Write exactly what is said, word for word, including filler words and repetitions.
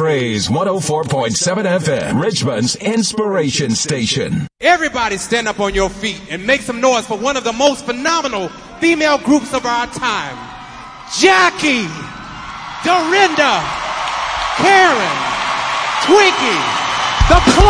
Praise one oh four point seven F M, Richmond's inspiration station. Everybody stand up on your feet and make some noise for one of the most phenomenal female groups of our time. Jackie, Dorinda, Karen, Twinkie, the Club.